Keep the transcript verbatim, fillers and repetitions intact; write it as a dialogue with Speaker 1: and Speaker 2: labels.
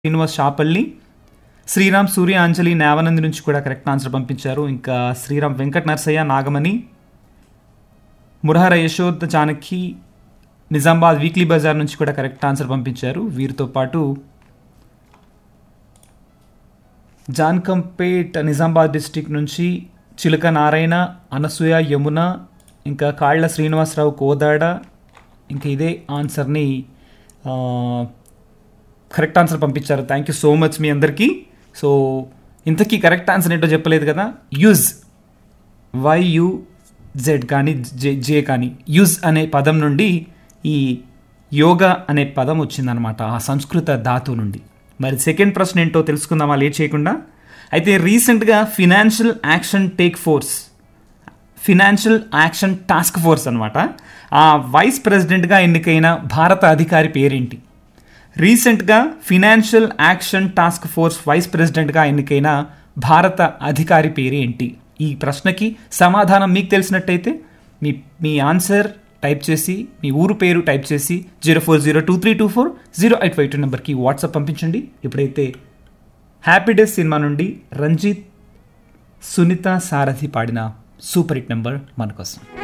Speaker 1: శ్రీనివాస్ షాపల్లి, శ్రీరామ్ సూర్య అంజలి నేవనంది నుంచి కూడా correct answer పంపించారు. ఇంకా శ్రీరామ్ వెంకట నరసయ్య నాగమణి, మురహర యశోద్ చాణక్య నిజామాబాద్ వీక్లీ బజార్ నుంచి కూడా కరెక్ట్ ఆన్సర్ పంపించారు. వీరితో పాటు జాన్కంపేట్ నిజామాబాద్ డిస్టిక్ నుంచి చిలక నారాయణ, అనసూయ యమున, ఇంకా కాళ్ళ శ్రీనివాసరావు కోదాడ, ఇంకా ఇదే ఆన్సర్ని కరెక్ట్ ఆన్సర్ పంపించారు. థ్యాంక్ యూ సో మచ్ మీ అందరికీ. సో ఇంతకీ కరెక్ట్ ఆన్సర్ ఏంటో చెప్పలేదు కదా. యూజ్ వైయు జెడ్ కానీ జే జే కానీ యూజ్ అనే పదం నుండి ఈ యోగా అనే పదం వచ్చిందనమాట, ఆ సంస్కృత ధాతువు నుండి. మరి సెకండ్ ప్రశ్న ఏంటో తెలుసుకుందామా లేట్ చేయకుండా. అయితే రీసెంట్గా financial action take force financial action task force అనమాట, ఆ వైస్ ప్రెసిడెంట్గా ఎన్నికైన భారత అధికారి పేరేంటి? రీసెంట్గా financial action task force vice ప్రెసిడెంట్గా ఎన్నికైన భారత అధికారి పేరు ఏంటి? ఈ ప్రశ్నకి సమాధానం మీకు తెలిసినట్టయితే మీ మీ ఆన్సర్ టైప్ చేసి మీ ఊరు పేరు టైప్ చేసి zero four zero two three two four zero eight five two నెంబర్కి వాట్సాప్ పంపించండి. ఇప్పుడైతే హ్యాపీ డేస్ సినిమా నుండి రంజిత్ సునీత సారథి పాడిన సూపర్ హిట్ నెంబర్ మన కోసం.